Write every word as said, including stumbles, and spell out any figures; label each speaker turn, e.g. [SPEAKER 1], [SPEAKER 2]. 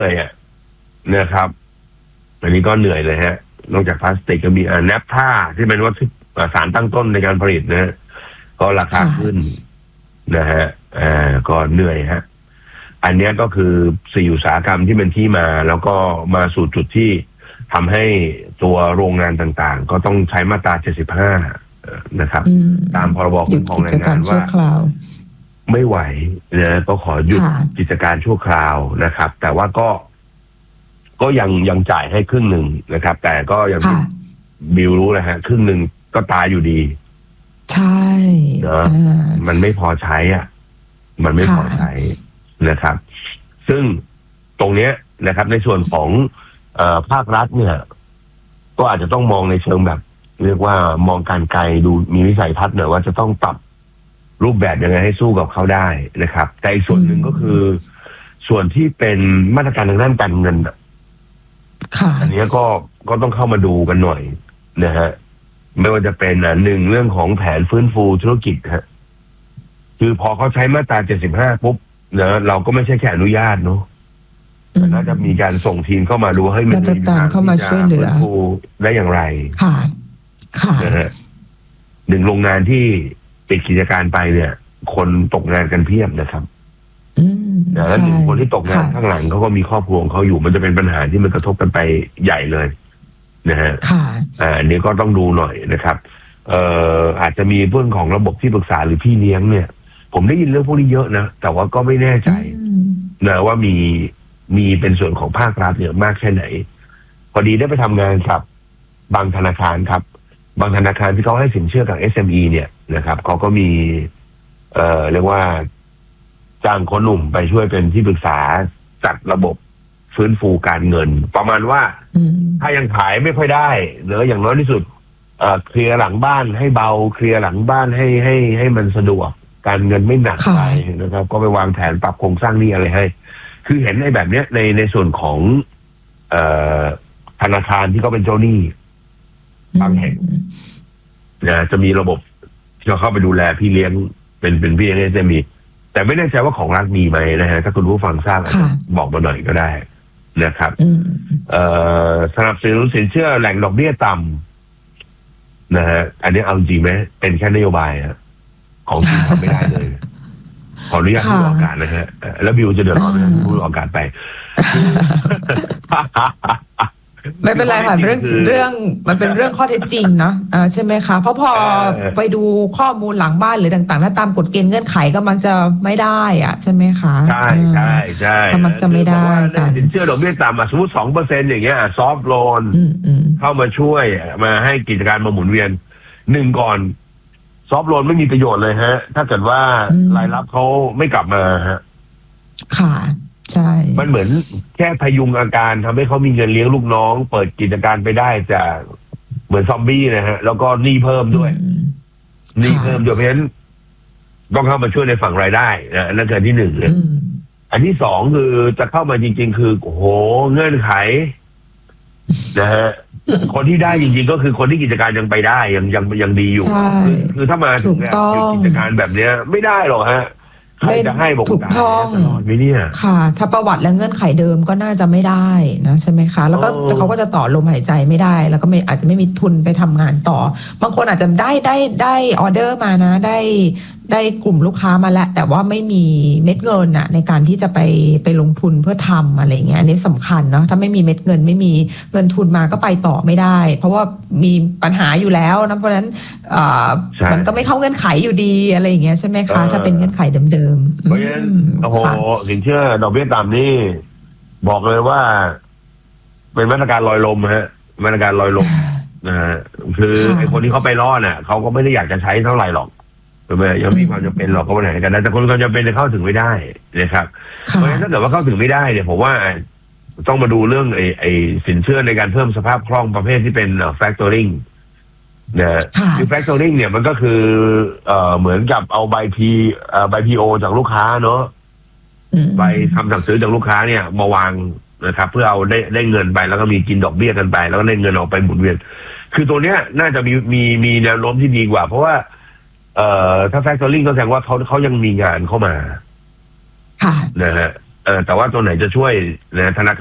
[SPEAKER 1] เลยอ่ะนะครับอันนี้ก็เหนื่อยเลยฮะนอกจากพลาสติกก็มีอ่าแนปท่าที่เป็นวัตถุสารตั้งต้นในการผลิตนะฮะก็ราคาขึ้นนะฮะอ่าก็เหนื่อยฮะอันนี้ก็คือสี่อุตสาหกรรมที่เป็นที่มาแล้วก็มาสู่จุดที่ทำให้ตัวโรงงานต่างๆก็ต้องใช้มาตราเจ็ดสิบห้านะครับตามพรบคุ้มครองแรงงานว่าไม่ไหวนะก็ขอหยุดกิจการชั่วคราวนะครับแต่ว่าก็ก็ยังยังจ่ายให้ครึ่งหนึ่งนะครับแต่ก็ยังบิวรู้นะฮะครึ่งหนึ่งก็ตายอยู่ดี
[SPEAKER 2] ใช่
[SPEAKER 1] เนาะมันไม่พอใช้อ่ะมันไม่พอใช้นะครับซึ่งตรงเนี้ยนะครับในส่วนของเอ่อภาครัฐเนี่ยก็อาจจะต้องมองในเชิงแบบเรียกว่ามองการไกลดูมีวิสัยทัศน์หน่อยว่าจะต้องปรับรูปแบบยังไงให้สู้กับเขาได้นะครับแต่อีกส่วนหนึ่งก็คือส่วนที่เป็นมาตรการทางด้านการเงินอันนี้ก็ก็ต้องเข้ามาดูกันหน่อยนะฮะไม่ว่าจะเป็นหนึ่งเรื่องของแผนฟื้นฟูธุรกิจฮะคือพอเขาใช้มาตราเจ็ดสิบห้าปุ๊บนะเราก็ไม่ใช่แค่อนุญาตเนาะแต่น่าจะมีการส่งทีมเข้ามาดูให้มันมี
[SPEAKER 2] การเข้ามาช่วยเหลือ
[SPEAKER 1] ฟื้นฟูได้อย่างไร
[SPEAKER 2] ค่ะค่ะ
[SPEAKER 1] นะฮะหนึ่งโรงงานที่ปิดกิจการไปเนี่ย คนตกงานกันเพียบนะครับแล้วหนึ่งคนที่ตกงานข้างหลังเขาก็มีครอบครัวของเขาอยู่มันจะเป็นปัญหาที่มันกระทบกันไปใหญ่เลยนะฮะอ่าอันนี้ก็ต้องดูหน่อยนะครับเอ่ออาจจะมีเรื่องของระบบที่ปรึกษาหรือพี่เลี้ยงเนี่ยผมได้ยินเรื่องพวกนี้เยอะนะแต่ว่าก็ไม่แน่ใจนะว่ามีมีเป็นส่วนของภาครัฐเนี่ยมากแค่ไหนพอดีได้ไปทำงานกับบางธนาคารครับบางธนาคารที่เขาให้สินเชื่อกับ เอส เอ็ม อี เนี่ยนะครับเขาก็มีเอ่อเรียกว่าจ้างคนหนุ่มไปช่วยเป็นที่ปรึกษาจัดระบบฟื้นฟูการเงินประมาณว่าถ้ายังขายไม่ค่อยได้หรืออย่างน้อยที่สุดเอ่อเคลียร์หลังบ้านให้เบาเคลียร์หลังบ้านให้ให้ให้มันสะดวกการเงินไม่หนักไปนะครับก็ไปวางแผนปรับโครงสร้างหนี้อะไรให้คือเห็นในแบบเนี้ยในในส่วนของเอ่อธนาคารที่เขาเป็นเจ้าหนี้บางแห่งนะจะมีระบบที่เขาเข้าไปดูแลพี่เลี้ยงเป็นเป็นพี่เลี้ยงเอส เอ็ม อี แต่ไม่แน่ใจว่าของรัฐมีไหมนะฮะถ้าคุณผู้ฟังทราบบอกมาหน่อยก็ได้นะครับเอ่อสนับสนุนสินเชื่อแหล่งดอกเบี้ยต่ำนะฮะอันนี้เอาจริงไหมเป็นแค่นโยบายฮะของจริงทำไม่ได้เลยขออนุญาตพูดออกอากาศนะฮะแล้วบิวจะเดือดร้อนนะพูดออกอากาศไป
[SPEAKER 2] ไม่เป็นไรค่ะเรื่องเรื่องมันเป็นเรื่องข้อเท็จจริงเนาะใช่ไหมคะเพราะพอไปดูข้อมูลหลังบ้านหรือต่างๆถ้าตามกฎเกณฑ์เงื่อนไขก็มักจะไม่ได้อ่ะใช่ไหมคะ
[SPEAKER 1] ใช่ใช่ใช่
[SPEAKER 2] ก็มักจะไม่ได้
[SPEAKER 1] กันสินเชื่อดอกเบี้ยต่ำสมมติสองเปอร์เซ็นต์อย่างเงี้ยซอฟท์โลนเข้ามาช่วยมาให้กิจการมาหมุนเวียนหนึ่งก่อนซอฟท์โลนไม่มีประโยชน์เลยฮะถ้าเกิดว่ารายรับเขาไม่กลับมาฮะ
[SPEAKER 2] ค่ะใช่
[SPEAKER 1] มันเหมือนแค่พยุงอาการทำให้เขามีเงินเลี้ยงลูกน้องเปิดกิจการไปได้จะเหมือนซอมบี้นะฮะแล้วก็หนี้เพิ่มด้วยหนี้เพิ่มด้วยเพราะฉะนั้นต้องเข้ามาช่วยในฝั่งรายได้นะนั่นคือที่หนึ่งเลยอันที่สองคือจะเข้ามาจริงๆคือโอ้โหเงื่อนไขนะฮะคนที่ได้จริงๆก็คือคนที่กิจการยังไปได้ยังยังยังดีอยู่คือคือถ้ามาถึงเนี่ยกิจการแบบเนี้ยไม่ได้หรอกฮะใครจะให้บอกถูกต้องไม่เนี่ย
[SPEAKER 2] ค่ะถ้าประวัติและเงื่อนไขเดิมก็น่าจะไม่ได้นะใช่ไหมคะแล้วก็เขาก็จะต่อลมหายใจไม่ได้แล้วก็ไม่อาจจะไม่มีทุนไปทำงานต่อบางคนอาจจะได้ได้ได้ออเดอร์มานะได้ได้กลุ่มลูกค้ามาแล้วแต่ว่าไม่มีเม็ดเงินน่ะในการที่จะไปไปลงทุนเพื่อทำอะไรเงี้ยอันนี้สำคัญเนาะถ้าไม่มีเม็ดเงินไม่มีเงินทุนมาก็ไปต่อไม่ได้เพราะว่ามีปัญหาอยู่แล้วนะเพราะฉะนั้นมันก็ไม่เข้าเงื่อนไขอยู่ดีอะไรอย่างเงี้ยใช่ไหมคะถ้าเป็นเงื่อนไขเดิม
[SPEAKER 1] ๆเพราะฉะนั้นโอ้โหสินเชื่อดอกเบี้ยต่ำนี่บอกเลยว่าเป็นมาตรการลอยลมฮะมาตรการลอยลมนะฮะคือไอ้คนที่เขาไปรอดน่ะเขาก็ไม่ได้อยากจะใช้เท่าไหร่หรอกยังมีความจำเป็นหรอกก็ไม่ไหนกันนะแต่คนความจำเป็นจะเข้าถึงไม่ได้นะครับเพราะฉะนั้นถ้าเกิดว่าเข้าถึงไม่ได้เนี่ยผมว่าต้องมาดูเรื่องไอ้ไอ้สินเชื่อในการเพิ่มสภาพคล่องประเภทที่เป็น factoring นะคือ factoring เนี่ยมันก็คือเอ่อเหมือนกับเอาใบพีเอ่อใบพีโอจากลูกค้าเนาะใบคำสั่งซื้อจากลูกค้าเนี่ยมาวางนะครับเพื่อเอาได้ได้เงินไปแล้วก็มีกินดอกเบี้ยกันไปแล้วก็ได้เงินออกไปหมุนเวียนคือตัวเนี้ยน่าจะมีมีมีแนวโน้มที่ดีกว่าเพราะว่าเอ่อถ้า factoring ก็แสดงว่าเขาเขายังมีงานเข้ามา
[SPEAKER 2] ค่ะ
[SPEAKER 1] นะฮะเออแต่ว่าตัวไหนจะช่วยนะธนาคาร